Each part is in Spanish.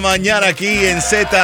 Mañana aquí en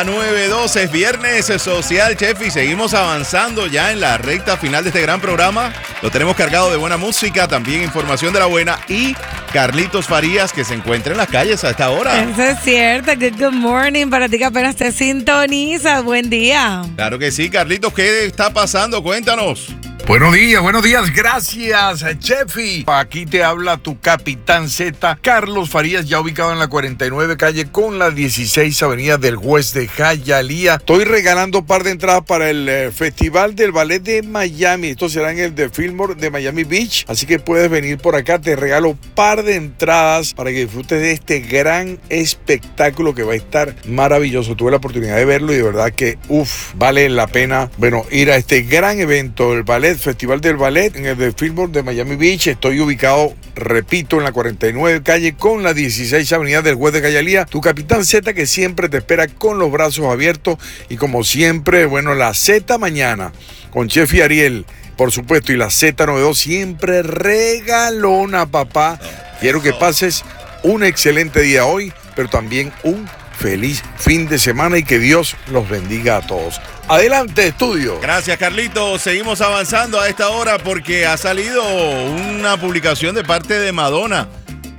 Z92 es viernes social, chef, y seguimos avanzando ya en la recta final de este gran programa. Lo tenemos cargado de buena música, también información de la buena y Carlitos Farías, que se encuentra en las calles a esta hora. Eso es cierto. Good morning para ti que apenas te sintonizas. Buen día. Claro que sí, Carlitos, ¿qué está pasando? Cuéntanos. Buenos días, gracias, Chefi. Aquí te habla tu capitán Z, Carlos Farías, ya ubicado en la 49 calle con la 16 avenida del Juez de Hialeah. Estoy regalando un par de entradas para el Festival del Ballet de Miami. Esto será en el de Fillmore de Miami Beach, así que puedes venir por acá. Te regalo un par de entradas para que disfrutes de este gran espectáculo que va a estar maravilloso. Tuve la oportunidad de verlo y de verdad que, vale la pena, ir a este gran evento, el ballet. Festival del Ballet en el de Fillmore de Miami Beach. Estoy ubicado, repito, en la 49 calle con la 16 avenida del Juez de Hialeah. Tu capitán Z que siempre te espera con los brazos abiertos y como siempre, la Z mañana con Chef y Ariel, por supuesto, y la Z92 siempre regalona, papá. Quiero que pases un excelente día hoy, pero también un feliz fin de semana y que Dios los bendiga a todos. Adelante, estudio. Gracias, Carlitos. Seguimos avanzando a esta hora porque ha salido una publicación de parte de Madonna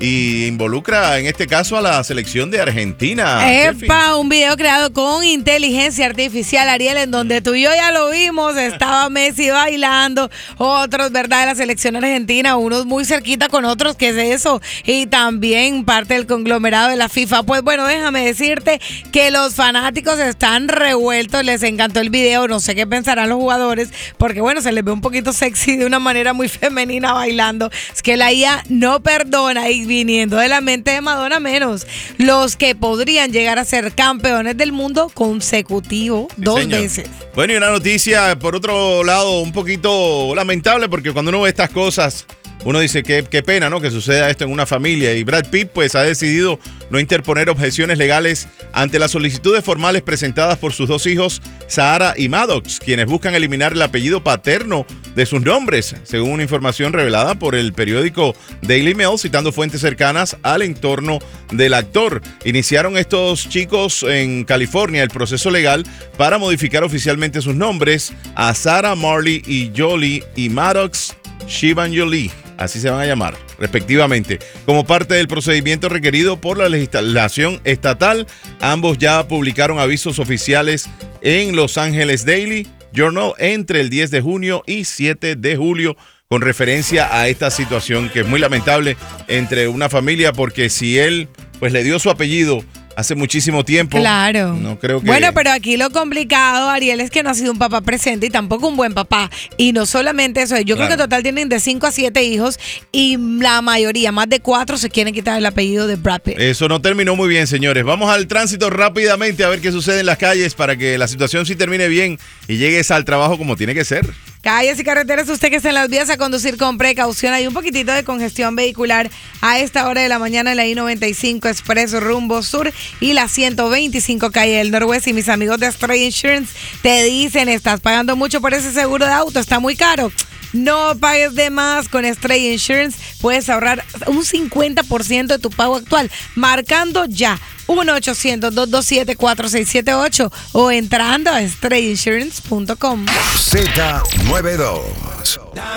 y involucra en este caso a la selección de Argentina. ¡Epa! Un video creado con inteligencia artificial, Ariel, en donde tú y yo ya lo vimos. Estaba Messi bailando, otros, ¿verdad?, de la selección argentina, unos muy cerquita con otros, ¿qué es eso? Y también parte del conglomerado de la FIFA. Pues bueno, déjame decirte que los fanáticos están revueltos, les encantó el video, no sé qué pensarán los jugadores, porque se les ve un poquito sexy de una manera muy femenina bailando. Es que la IA no perdona y viniendo de la mente de Madonna menos. Los que podrían llegar a ser campeones del mundo consecutivo dos veces. Bueno, y una noticia, por otro lado, un poquito lamentable, porque cuando uno ve estas cosas, uno dice qué pena, ¿no?, que suceda esto en una familia. Y Brad Pitt, pues, ha decidido no interponer objeciones legales ante las solicitudes formales presentadas por sus dos hijos, Sahara y Maddox, quienes buscan eliminar el apellido paterno de sus nombres, según una información revelada por el periódico Daily Mail, citando fuentes cercanas al entorno del actor. Iniciaron estos chicos en California el proceso legal para modificar oficialmente sus nombres a Sarah Marley y Jolie y Maddox Shivanjoli, así se van a llamar, respectivamente. Como parte del procedimiento requerido por la legislación estatal, ambos ya publicaron avisos oficiales en Los Angeles Daily Journal entre el 10 de junio y 7 de julio con referencia a esta situación que es muy lamentable entre una familia, porque si él pues le dio su apellido hace muchísimo tiempo. Claro. No creo que... Bueno, pero aquí lo complicado, Ariel, es que no ha sido un papá presente y tampoco un buen papá. Y no solamente eso, yo creo que en total tienen de 5 a 7 hijos y la mayoría, más de 4, se quieren quitar el apellido de Brad Pitt. Eso no terminó muy bien, señores. Vamos al tránsito rápidamente a ver qué sucede en las calles para que la situación sí termine bien y llegues al trabajo como tiene que ser. Calles y carreteras, usted que está en las vías, a conducir con precaución. Hay un poquitito de congestión vehicular a esta hora de la mañana en la I-95 Expreso rumbo sur y la 125 calle del Noroeste. Y mis amigos de Stray Insurance te dicen, estás pagando mucho por ese seguro de auto, está muy caro. No pagues de más con Stray Insurance. Puedes ahorrar un 50% de tu pago actual marcando ya 1-800-227-4678 o entrando a strayinsurance.com. Z92.